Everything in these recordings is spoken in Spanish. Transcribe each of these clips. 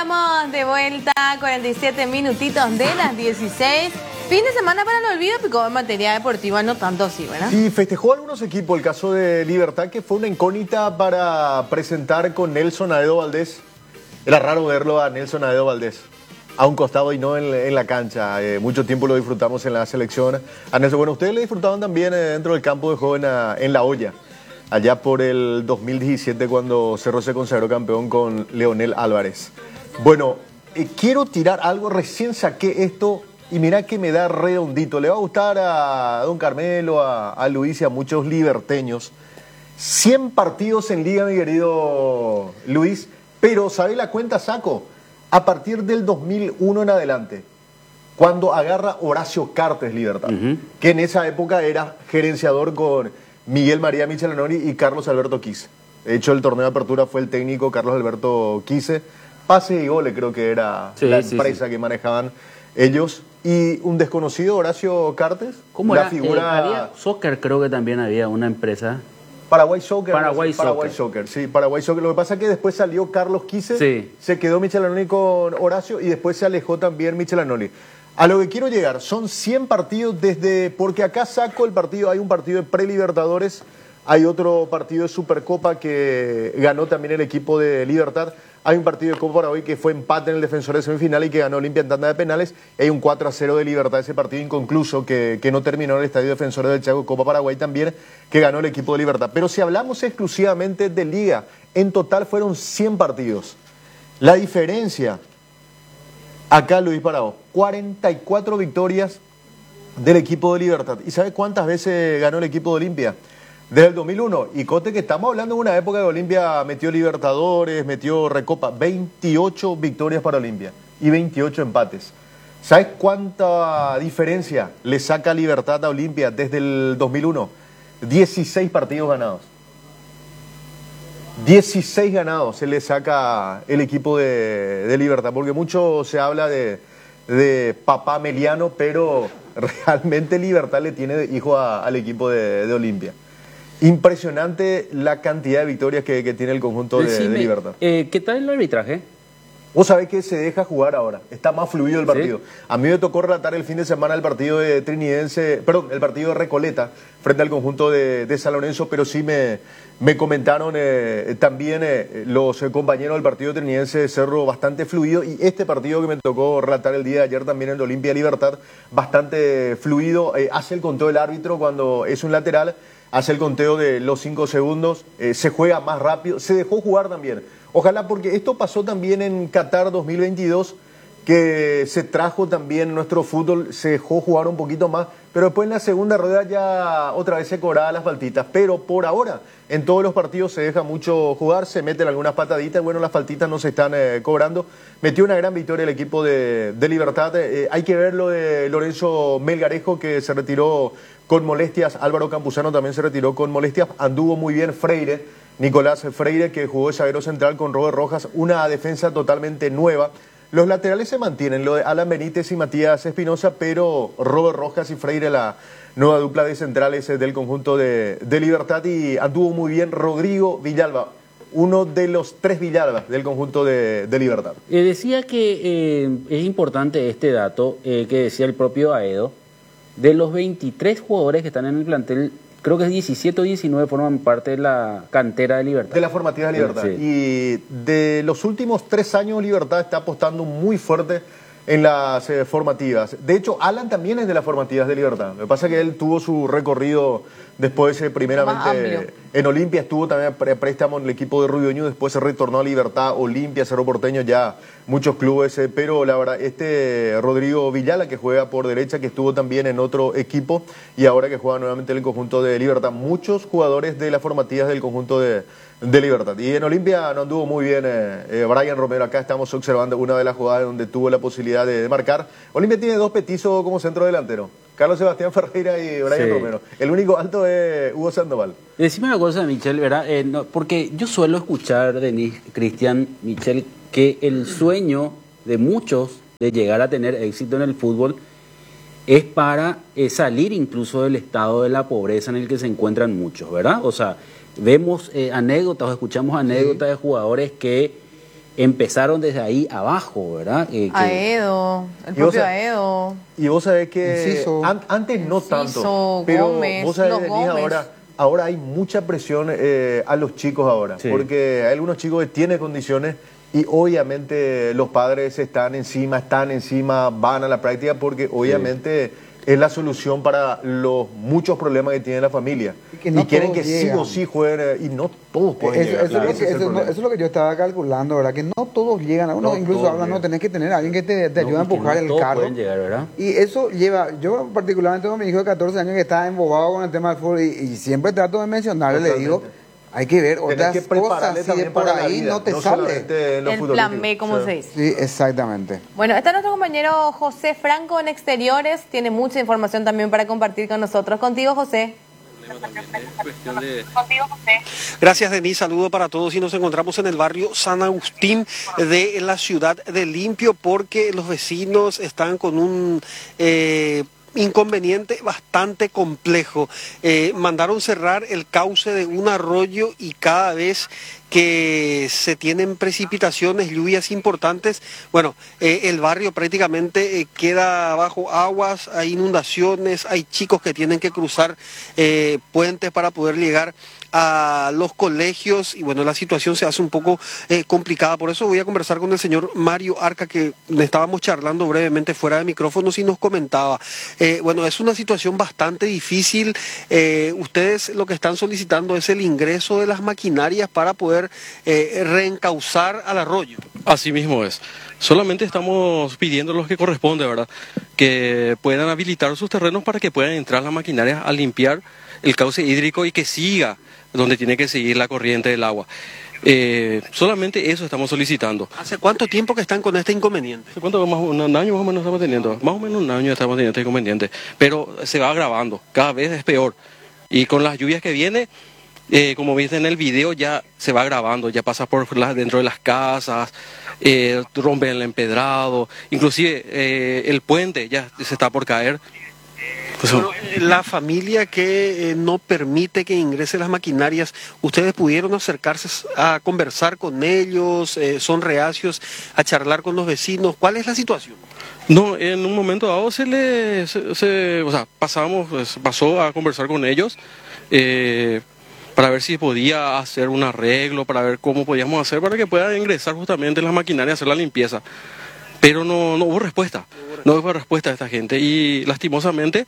estamos de vuelta, 47 minutitos de las 16. Fin de semana para el olvido, picó en materia deportiva, no tanto así, ¿verdad? Sí, festejó algunos equipos, el caso de Libertad, que fue una incógnita para presentar con Nelson Aedo Valdés. Era raro verlo a Nelson Aedo Valdés a un costado y no en la cancha. Mucho tiempo lo disfrutamos en la selección. A Nelson, bueno, ustedes le disfrutaban también dentro del campo de joven en La Hoya, allá por el 2017 cuando Cerro se consagró campeón con Leonel Álvarez. Bueno, quiero tirar algo, recién saqué esto y mirá que me da redondito. Le va a gustar a don Carmelo, a Luis y a muchos liberteños. 100 partidos en liga, mi querido Luis, pero ¿sabés la cuenta saco? A partir del 2001 en adelante, cuando agarra Horacio Cartes Libertad, que en esa época era gerenciador con Miguel María Michelanori y Carlos Alberto Quise. De hecho, el torneo de apertura fue el técnico Carlos Alberto Quise. Pase y gole creo que era la empresa que manejaban ellos. Y un desconocido, Horacio Cartes. ¿Cómo la era? Figura... Había soccer, creo que también había una empresa. Paraguay Soccer. Paraguay Soccer, sí, Paraguay Soccer. Lo que pasa es que después salió Carlos Quise, se quedó Michelanoli con Horacio y después se alejó también Michelanoli. A lo que quiero llegar, son 100 partidos desde... Porque acá saco el partido, hay un partido de pre-Libertadores, hay otro partido de Supercopa que ganó también el equipo de Libertad, hay un partido de Copa Paraguay que fue empate en el Defensor de semifinal y que ganó Olimpia en tanda de penales, y hay un 4-0 de Libertad, ese partido inconcluso que no terminó en el Estadio Defensor del Chaco, Copa Paraguay también, que ganó el equipo de Libertad. Pero si hablamos exclusivamente de Liga, en total fueron 100 partidos. La diferencia... Acá Luis Parado, 44 victorias del equipo de Libertad. ¿Y sabe cuántas veces ganó el equipo de Olimpia? Desde el 2001. Y cote que estamos hablando de una época que Olimpia metió Libertadores, metió Recopa. 28 victorias para Olimpia y 28 empates. ¿Sabes cuánta diferencia le saca Libertad a Olimpia desde el 2001? 16 partidos ganados. 16 ganados se le saca el equipo de Libertad, porque mucho se habla de papá Meliano, pero realmente Libertad le tiene de hijo al equipo de Olimpia. Impresionante la cantidad de victorias que tiene el conjunto de Libertad. ¿Qué tal el arbitraje? Vos sabés que se deja jugar ahora, está más fluido el partido. ¿Sí? A mí me tocó relatar el fin de semana el partido de el partido de Recoleta frente al conjunto de San Lorenzo, pero sí me comentaron también los compañeros del partido trinidense de Cerro bastante fluido, y este partido que me tocó relatar el día de ayer también en Olimpia Libertad, bastante fluido. Hace el conteo del árbitro cuando es un lateral, hace el conteo de los 5 segundos, se juega más rápido, se dejó jugar también. Ojalá, porque esto pasó también en Qatar 2022, que se trajo también nuestro fútbol, se dejó jugar un poquito más, pero después en la segunda rueda ya otra vez se cobraban las faltitas. Pero por ahora, en todos los partidos se deja mucho jugar, se meten algunas pataditas, bueno, las faltitas no se están cobrando. Metió una gran victoria el equipo de Libertad. Hay que ver lo de Lorenzo Melgarejo, que se retiró con molestias. Álvaro Campuzano también se retiró con molestias. Anduvo muy bien Nicolás Freire, que jugó de zaguero central con Robert Rojas, una defensa totalmente nueva. Los laterales se mantienen, lo de Alan Benítez y Matías Espinosa, pero Robert Rojas y Freire, la nueva dupla de centrales del conjunto de Libertad, y anduvo muy bien Rodrigo Villalba, uno de los 3 Villalbas del conjunto de Libertad. Decía que es importante este dato que decía el propio Aedo, de los 23 jugadores que están en el plantel, creo que es 17 o 19 forman parte de la cantera de Libertad. De la formativa de Libertad. Sí. Y de los últimos 3 años Libertad está apostando muy fuerte en las formativas. De hecho, Alan también es de las formativas de Libertad. Lo que pasa es que él tuvo su recorrido después, primeramente en Olimpia, estuvo también préstamo en el equipo de Rubio, después se retornó a Libertad, Olimpia, Cerro Porteño, ya muchos clubes, pero la verdad, Rodrigo Villala, que juega por derecha, que estuvo también en otro equipo y ahora que juega nuevamente en el conjunto de Libertad. Muchos jugadores de las formativas del conjunto de Libertad. Y en Olimpia no anduvo muy bien Brian Romero. Acá estamos observando una de las jugadas donde tuvo la posibilidad de marcar. Olimpia tiene 2 petizos como centro delantero, Carlos Sebastián Ferreira y Brian Romero. El único alto es Hugo Sandoval. Decime una cosa, Michel, ¿verdad? Porque yo suelo escuchar de Cristian, Michel, que el sueño de muchos de llegar a tener éxito en el fútbol es para salir incluso del estado de la pobreza en el que se encuentran muchos, ¿verdad? O sea, vemos anécdotas o escuchamos anécdotas de jugadores que empezaron desde ahí abajo, ¿verdad? Aedo, el Y vos propio sab- Aedo. Y vos sabés que Enciso. antes no Enciso, tanto, pero Gómez, vos sabés, los Denise, Gómez. ahora hay mucha presión a los chicos ahora, Sí. porque hay algunos chicos que tienen condiciones y obviamente los padres están encima, van a la práctica porque obviamente es la solución para los muchos problemas que tiene la familia. Y que no quieren todos que sí llegan. o sí jueguen y no todos pueden Eso, llegar. eso es lo Ese que, es el eso problema. es lo que yo estaba calculando, ¿verdad? Que no todos llegan. Uno No incluso todos habla, no, llegan. tenés que tener a alguien que te ayude a empujar el todos carro. pueden llegar, ¿verdad? Y eso lleva, yo particularmente con mi hijo de 14 años que está embobado con el tema del fútbol y siempre trato de mencionarle, le digo, Totalmente. hay que ver Tenés otras que cosas, prepararle si de también por para la ahí vida, no te no sale. solamente en lo El plan B, futbolístico. como Sí. se dice. Sí, exactamente. Bueno, está nuestro compañero José Franco en Exteriores. Tiene mucha información también para compartir con nosotros. Contigo, José. Gracias, Denise. Saludo para todos y nos encontramos en el barrio San Agustín de la ciudad de Limpio porque los vecinos están con un inconveniente bastante complejo. Mandaron cerrar el cauce de un arroyo y cada vez que se tienen precipitaciones, lluvias importantes, bueno, el barrio prácticamente queda bajo aguas, hay inundaciones, hay chicos que tienen que cruzar puentes para poder llegar a los colegios y bueno, la situación se hace un poco complicada. Por eso voy a conversar con el señor Mario Arca, que estábamos charlando brevemente fuera de micrófonos y nos comentaba. Bueno, es una situación bastante difícil. Ustedes lo que están solicitando es el ingreso de las maquinarias para poder reencauzar al arroyo. Así mismo es. Solamente estamos pidiendo lo que corresponde, ¿verdad? Que puedan habilitar sus terrenos para que puedan entrar las maquinarias a limpiar el cauce hídrico y que siga donde tiene que seguir la corriente del agua. Solamente eso estamos solicitando. ¿Hace cuánto tiempo que están con este inconveniente? ¿Hace cuánto? Un año más o menos estamos teniendo. Más o menos un año estamos teniendo este inconveniente. Pero se va agravando, cada vez es peor. Y con las lluvias que vienen, como viste en el video, ya se va agravando, ya pasa por dentro de las casas, rompen el empedrado, inclusive el puente ya se está por caer. Pues, Bueno, la familia que no permite que ingresen las maquinarias, ¿ustedes pudieron acercarse a conversar con ellos? ¿Son reacios a charlar con los vecinos? ¿Cuál es la situación? no, en un momento dado pasó a conversar con ellos para ver si podía hacer un arreglo, para ver cómo podíamos hacer para que puedan ingresar justamente las maquinarias a hacer la limpieza. Pero no hubo respuesta, no hubo respuesta de esta gente y lastimosamente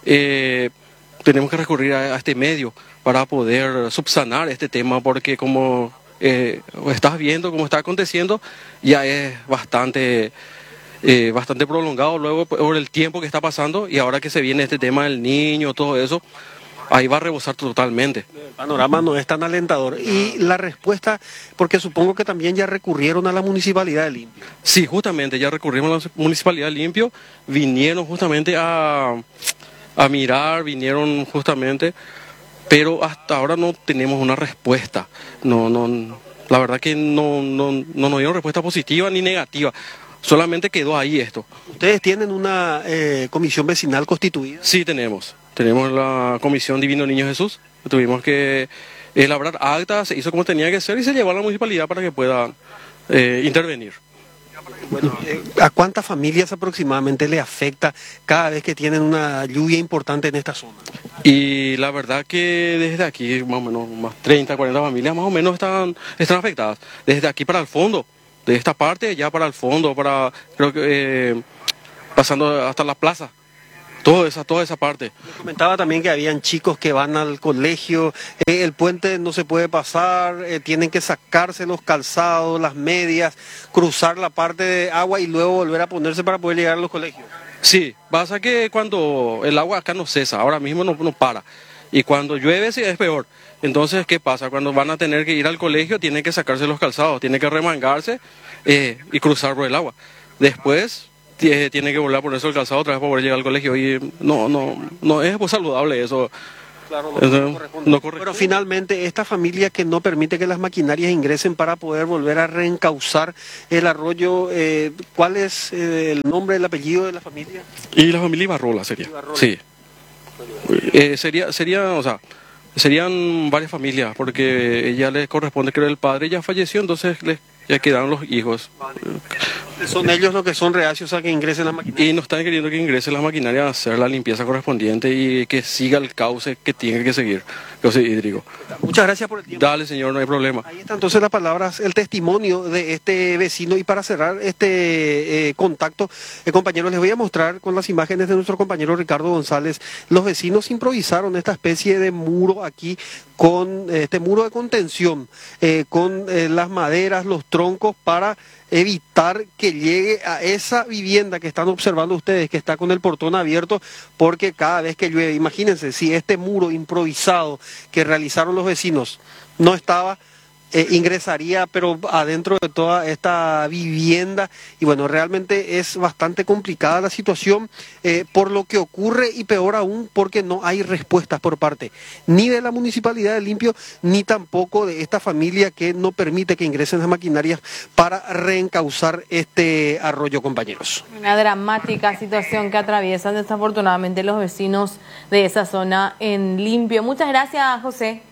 tenemos que recurrir a este medio para poder subsanar este tema porque como estás viendo, como está aconteciendo, ya es bastante prolongado luego por el tiempo que está pasando y ahora que se viene este tema del niño, todo eso, ahí va a rebosar totalmente. El panorama no es tan alentador. Y la respuesta, porque supongo que también ya recurrieron a la Municipalidad de Limpio. Sí, justamente, ya recurrimos a la Municipalidad de Limpio, vinieron justamente a mirar, vinieron justamente, pero hasta ahora no tenemos una respuesta. La verdad que no nos dieron respuesta positiva ni negativa, solamente quedó ahí esto. ¿Ustedes tienen una comisión vecinal constituida? Sí tenemos la Comisión Divino Niño Jesús, tuvimos que elaborar actas, se hizo como tenía que ser y se llevó a la municipalidad para que pueda intervenir. Bueno, ¿a cuántas familias aproximadamente le afecta cada vez que tienen una lluvia importante en esta zona? Y la verdad que desde aquí, más o menos, más 30, 40 familias más o menos están afectadas. Desde aquí para el fondo, de esta parte ya para el fondo, creo que pasando hasta la plaza. Toda esa parte. Me comentaba también que habían chicos que van al colegio, el puente no se puede pasar, tienen que sacarse los calzados, las medias, cruzar la parte de agua y luego volver a ponerse para poder llegar a los colegios. Sí, pasa que cuando el agua acá no cesa, ahora mismo no para. Y cuando llueve sí es peor. Entonces, ¿qué pasa? Cuando van a tener que ir al colegio, tienen que sacarse los calzados, tienen que remangarse y cruzar por el agua. Después tiene que volver a ponerse el calzado otra vez para poder llegar al colegio y no es pues saludable eso. Claro, no corresponde. Pero finalmente, esta familia que no permite que las maquinarias ingresen para poder volver a reencauzar el arroyo, ¿cuál es el nombre, el apellido de la familia? Y la familia Ibarrola sería. Ibarrola. Sí. Serían varias familias, porque ella les corresponde, creo el padre ya falleció, entonces les ya quedaron los hijos. Son ellos los que son reacios a que ingresen las maquinarias. Y no están queriendo que ingrese las maquinarias a hacer la limpieza correspondiente y que siga el cauce que tiene que seguir, cauce hídrico. Muchas gracias por el tiempo. Dale, señor, no hay problema. Ahí están entonces las palabras, el testimonio de este vecino. Y para cerrar este contacto, compañeros, les voy a mostrar con las imágenes de nuestro compañero Ricardo González. Los vecinos improvisaron esta especie de muro aquí, con este muro de contención, con las maderas, los troncos, para evitar que llegue a esa vivienda que están observando ustedes, que está con el portón abierto, porque cada vez que llueve, imagínense, si este muro improvisado que realizaron los vecinos no estaba, ingresaría pero adentro de toda esta vivienda. Y bueno, realmente es bastante complicada la situación por lo que ocurre, y peor aún porque no hay respuestas por parte ni de la Municipalidad de Limpio ni tampoco de esta familia, que no permite que ingresen las maquinarias para reencauzar este arroyo, compañeros. Una dramática situación que atraviesan desafortunadamente los vecinos de esa zona en Limpio. Muchas gracias, José.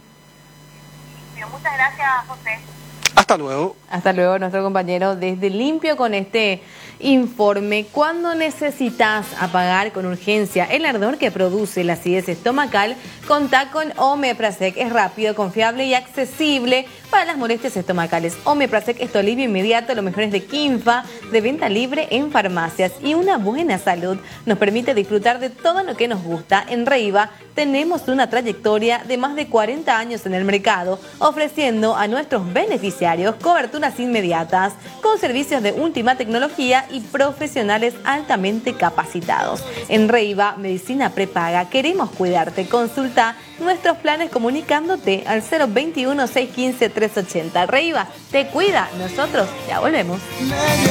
Muchas gracias, José. Hasta luego. Hasta luego, nuestro compañero desde Limpio con este informe. Cuando necesitas apagar con urgencia el ardor que produce la acidez estomacal, contá con Omeprazec. Es rápido, confiable y accesible para las molestias estomacales. Omeprazec es tu alivio inmediato, lo mejor es de Quinfa, de venta libre en farmacias. Y una buena salud nos permite disfrutar de todo lo que nos gusta. En Reiva tenemos una trayectoria de más de 40 años en el mercado, ofreciendo a nuestros beneficiarios coberturas inmediatas con servicios de última tecnología y profesionales altamente capacitados. En Reiva, medicina prepaga, queremos cuidarte. Consulta nuestros planes comunicándote al 021-615-380. Reiva, te cuida. Nosotros ya volvemos.